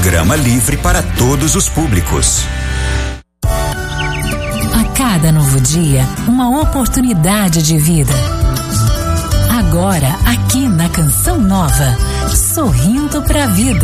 Grama livre para todos os públicos. A cada novo dia, uma oportunidade de vida. Agora, aqui na Canção Nova, Sorrindo pra Vida.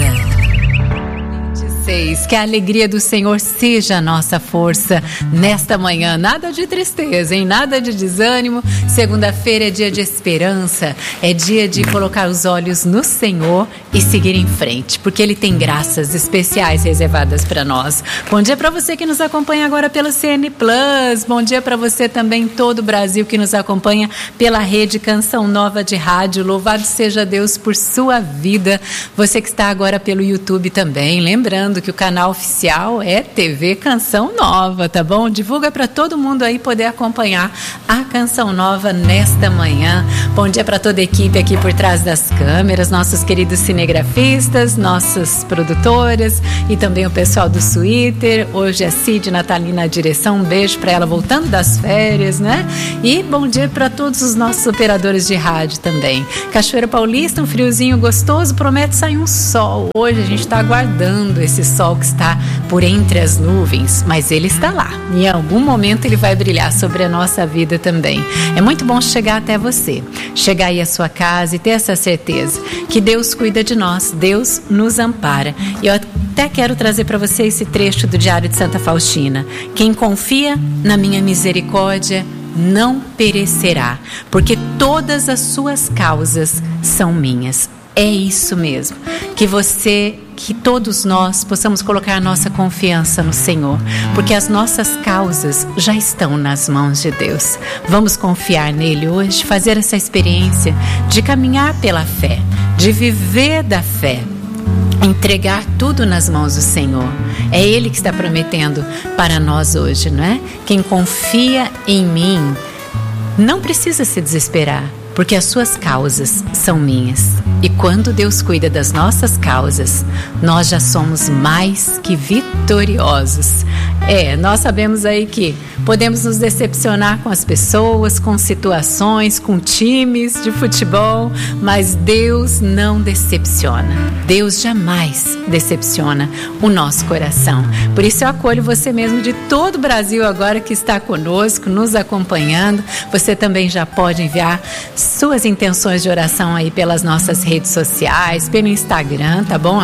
Que a alegria do Senhor seja a nossa força nesta manhã. Nada de tristeza, hein? Nada de desânimo. Segunda-feira é dia de esperança, é dia de colocar os olhos no Senhor e seguir em frente, porque Ele tem graças especiais reservadas para nós. Bom dia para você que nos acompanha agora pelo CN Plus. Bom dia para você também em todo o Brasil que nos acompanha pela rede Canção Nova de Rádio. Louvado seja Deus por sua vida. Você que está agora pelo YouTube também, lembrando que o canal oficial é TV Canção Nova, tá bom? Divulga para todo mundo aí poder acompanhar a Canção Nova nesta manhã. Bom dia para toda a equipe aqui por trás das câmeras, nossos queridos cinegrafistas, nossas produtoras e também o pessoal do Twitter. Hoje a Cid Natalina na direção, um beijo para ela voltando das férias, né? E bom dia para todos os nossos operadores de rádio também. Cachoeira Paulista, um friozinho gostoso, promete sair um sol. Hoje a gente está aguardando esse sol que está por entre as nuvens, mas ele está lá. E em algum momento ele vai brilhar sobre a nossa vida também. É muito bom chegar até você, chegar aí à sua casa e ter essa certeza que Deus cuida de nós, Deus nos ampara. E eu até quero trazer para você esse trecho do Diário de Santa Faustina. Quem confia na minha misericórdia não perecerá, porque todas as suas causas são minhas. É isso mesmo, que todos nós possamos colocar a nossa confiança no Senhor, porque as nossas causas já estão nas mãos de Deus. Vamos confiar nele hoje, fazer essa experiência de caminhar pela fé, de viver da fé, entregar tudo nas mãos do Senhor. É Ele que está prometendo para nós hoje, não é? Quem confia em mim não precisa se desesperar, porque as suas causas são minhas. E quando Deus cuida das nossas causas, nós já somos mais que vitoriosos. Nós sabemos aí que podemos nos decepcionar com as pessoas, com situações, com times de futebol, mas Deus não decepciona. Deus jamais decepciona o nosso coração. Por isso eu acolho você mesmo de todo o Brasil agora que está conosco, nos acompanhando. Você também já pode enviar suas intenções de oração aí pelas nossas redes sociais, pelo Instagram, tá bom?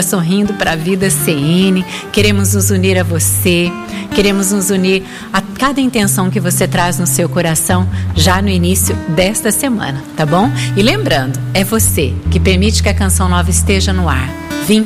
@sorrindopravida_CN. Queremos nos unir a você, queremos nos unir a cada intenção que você traz no seu coração já no início desta semana, tá bom? E lembrando, é você que permite que a Canção Nova esteja no ar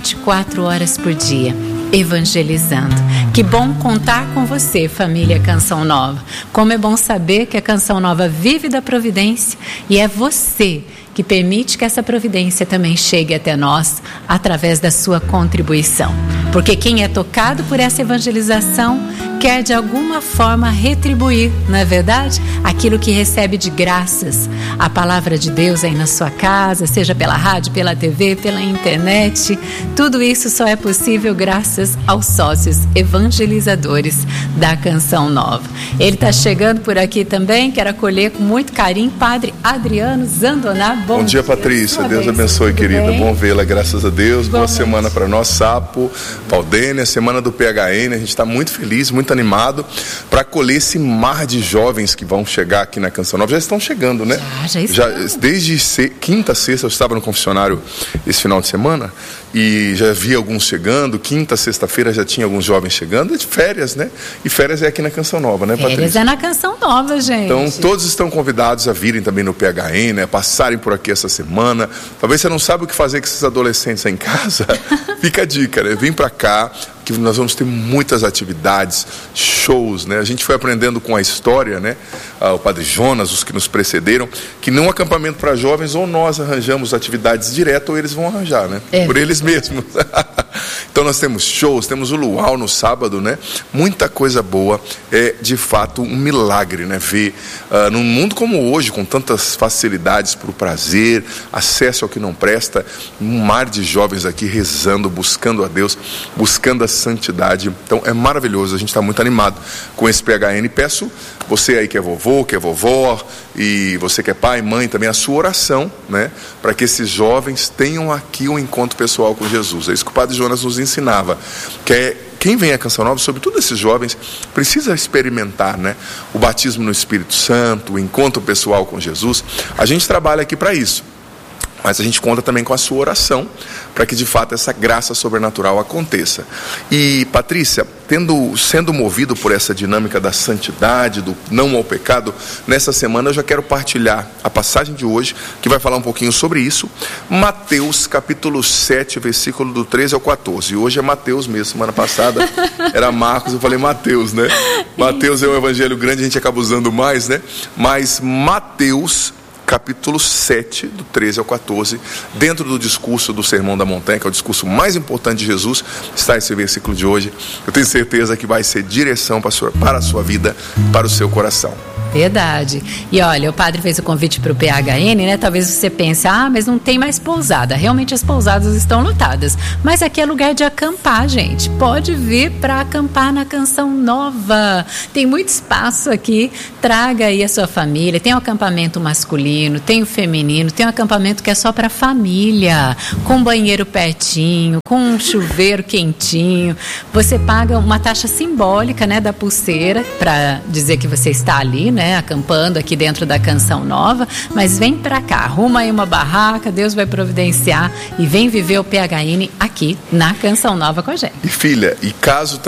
24 horas por dia, evangelizando. Que bom contar com você, família Canção Nova. Como é bom saber que a Canção Nova vive da providência e é você que permite que essa providência também chegue até nós através da sua contribuição. Porque quem é tocado por essa evangelização quer de alguma forma retribuir, não é verdade? Aquilo que recebe de graças, a palavra de Deus aí na sua casa, seja pela rádio, pela TV, pela internet. Tudo isso só é possível graças aos sócios evangelizadores da Canção Nova. Ele está chegando por aqui também, quero acolher com muito carinho Padre Adriano Zandoná. Bom dia, Patrícia. Deus abençoe, querida. Bom vê-la, graças a Deus. Boa semana para nós, Sapo, Valdênia, semana do PHN. A gente está muito feliz, muito animado para acolher esse mar de jovens que vão chegar aqui na Canção Nova. Já estão chegando, né? Já desde quinta, sexta, eu estava no confessionário esse final de semana e já vi alguns chegando. Quinta, sexta-feira já tinha alguns jovens chegando. É de férias, né? E férias é aqui na Canção Nova, né, Patrícia? Férias é na Canção Nova, gente. Então, todos estão convidados a virem também no PHN, né? Passarem por aqui essa semana. Talvez você não saiba o que fazer com esses adolescentes aí em casa. Fica a dica, né? Vem pra cá, que nós vamos ter muitas atividades, shows, né? A gente foi aprendendo com a história, né? O Padre Jonas, os que nos precederam, que num acampamento para jovens, ou nós arranjamos atividades direto, ou eles vão arranjar, né? Por eles mesmos. Então nós temos shows, temos o luau no sábado, né? Muita coisa boa. É de fato um milagre, né? Ver num mundo como hoje, com tantas facilidades para o prazer, acesso ao que não presta, um mar de jovens aqui rezando, buscando a Deus, buscando a santidade. Então é maravilhoso, a gente está muito animado com esse PHN. Peço você aí que é vovô, que é vovó, e você que é pai, mãe, também a sua oração, né? Para que esses jovens tenham aqui um encontro pessoal com Jesus. É isso que o Padre Jonas nos ensinava, que é quem vem à Canção Nova, sobretudo esses jovens, precisa experimentar, né, o batismo no Espírito Santo, o encontro pessoal com Jesus. A gente trabalha aqui para isso, mas a gente conta também com a sua oração, para que de fato essa graça sobrenatural aconteça. E Patrícia, sendo movido por essa dinâmica da santidade, do não ao pecado, nessa semana eu já quero partilhar a passagem de hoje, que vai falar um pouquinho sobre isso. Mateus capítulo 7, versículo do 13 ao 14. E hoje é Mateus mesmo, semana passada era Marcos, eu falei Mateus, né? Mateus é um evangelho grande, a gente acaba usando mais, né? Mas Mateus capítulo 7, do 13 ao 14, dentro do discurso do Sermão da Montanha, que é o discurso mais importante de Jesus, está esse versículo de hoje. Eu tenho certeza que vai ser direção para a sua vida, para o seu coração. Verdade. E olha, o padre fez o convite para o PHN, né? Talvez você pense, mas não tem mais pousada. Realmente as pousadas estão lotadas. Mas aqui é lugar de acampar, gente. Pode vir para acampar na Canção Nova. Tem muito espaço aqui. Traga aí a sua família. Tem o acampamento masculino, tem o feminino, tem um acampamento que é só para família, com banheiro pertinho, com um chuveiro quentinho. Você paga uma taxa simbólica, né, da pulseira, para dizer que você está ali, né, acampando aqui dentro da Canção Nova, mas vem pra cá, arruma aí uma barraca, Deus vai providenciar e vem viver o PHN aqui na Canção Nova com a gente. E filha, e caso